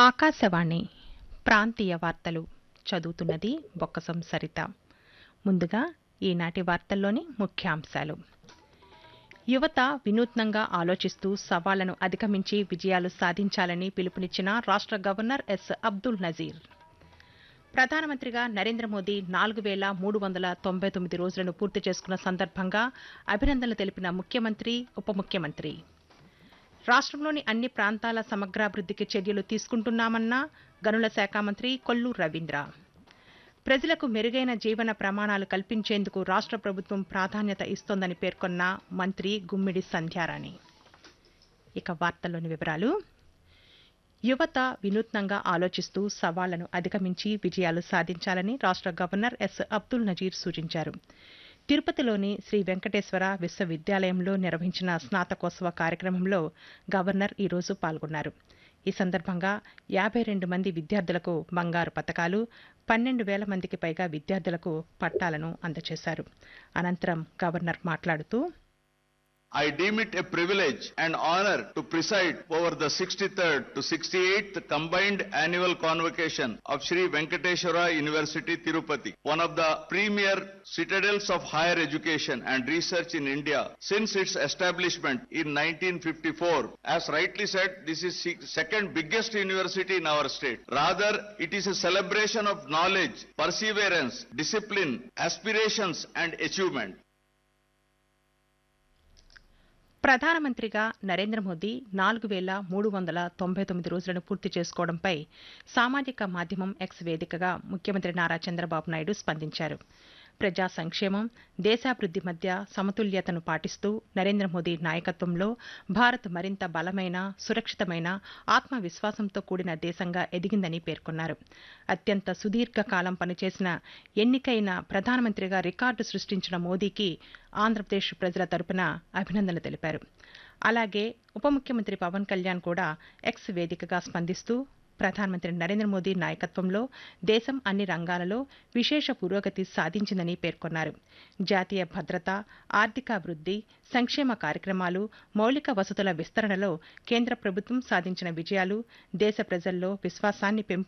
ఆకాశవాణి ప్రాంతీయ వార్తలు చదువుతున్నది బొక్కసం సరిత. ముందుగా ఈనాటి వార్తల్లోని ముఖ్యాంశాలు. యువత వినూత్నంగా ఆలోచిస్తూ సవాళ్లను అధిగమించి విజయాలు సాధించాలని పిలుపునిచ్చిన రాష్ట్ర గవర్నర్ ఎస్ అబ్దుల్ నజీర్. ప్రధానమంత్రిగా నరేంద్ర మోదీ 4,399 రోజులను పూర్తి చేసుకున్న సందర్భంగా అభినందనలు తెలిపిన ముఖ్యమంత్రి, ఉప ముఖ్యమంత్రి. రాష్ట్రంలోని అన్ని ప్రాంతాల సమగ్రాభివృద్ధికి చర్యలు తీసుకుంటున్నామన్న గనుల శాఖ మంత్రి కొల్లు రవీంద్ర. ప్రజలకు మెరుగైన జీవన ప్రమాణాలు కల్పించేందుకు రాష్ట్ర ప్రభుత్వం ప్రాధాన్యత ఇస్తోందని పేర్కొన్న మంత్రి గుమ్మిడి సంధ్యారాణి. ఇక వార్తల్లోని వివరాలు. యువత వినూత్నంగా ఆలోచిస్తూ సవాళ్లను అధిగమించి విజయాలు సాధించాలని రాష్ట్ర గవర్నర్ ఎస్ అబ్దుల్ నజీర్ సూచించారు. తిరుపతిలోని శ్రీ వెంకటేశ్వర విశ్వవిద్యాలయంలో నిర్వహించిన స్నాతకోత్సవ కార్యక్రమంలో గవర్నర్ ఈరోజు పాల్గొన్నారు. ఈ సందర్భంగా 52 మంది విద్యార్థులకు బంగారు పతకాలు, 12,000 మందికి పైగా విద్యార్థులకు పట్టాలను అందజేశారు. అనంతరం గవర్నర్ మాట్లాడుతూ, I deem it a privilege and honor to preside over the 63rd to 68th combined annual convocation of Sri Venkateswara University Tirupati, one of the premier citadels of higher education and research in India since its establishment in 1954. As rightly said, this is second biggest university in our state. Rather, it is a celebration of knowledge, perseverance, discipline, aspirations and achievement. ప్రధానమంత్రిగా నరేంద్ర మోదీ 4,399 రోజులను పూర్తి చేసుకోవడంపై సామాజిక మాధ్యమం X వేదికగా ముఖ్యమంత్రి నారా చంద్రబాబు నాయుడు స్పందించారు. ప్రజా సంక్షేమం, దేశాభివృద్ధి మధ్య సమతుల్యతను పాటిస్తూ నరేంద్ర మోదీ నాయకత్వంలో భారత్ మరింత బలమైన, సురక్షితమైన, ఆత్మవిశ్వాసంతో కూడిన దేశంగా ఎదిగిందని పేర్కొన్నారు. అత్యంత సుదీర్ఘకాలం పనిచేసిన ఎన్నికైన ప్రధానమంత్రిగా రికార్డు సృష్టించిన మోదీకి ఆంధ్రప్రదేశ్ ప్రజల తరపున అభినందనలు తెలిపారు. అలాగే ఉప ముఖ్యమంత్రి పవన్ కళ్యాణ్ కూడా ఎక్స్ వేదికగా స్పందిస్తూ ప్రధానమంత్రి నరేంద్ర మోదీ నాయకత్వంలో దేశం అన్ని రంగాలలో విశేష పురోగతి సాధించిందని పేర్కొన్నారు. జాతీయ భద్రత, ఆర్థికాభివృద్ధి, సంక్షేమ కార్యక్రమాలు, మౌలిక వసతుల విస్తరణలో కేంద్ర ప్రభుత్వం సాధించిన విజయాలు దేశ ప్రజల్లో విశ్వాసాన్ని